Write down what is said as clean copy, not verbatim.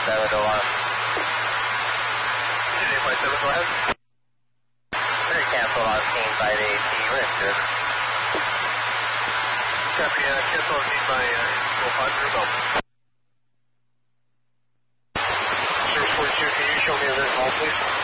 7 to 1. 857, go ahead. Very cancel on scene by the AT, we're good. Copy, cancel on scene by 5 go. Service 42, can you show me a visual, please?